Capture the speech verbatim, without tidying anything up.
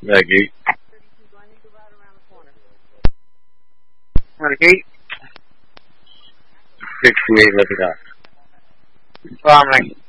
Like eight. Eight. Sixty-eight. Look at that. Farming.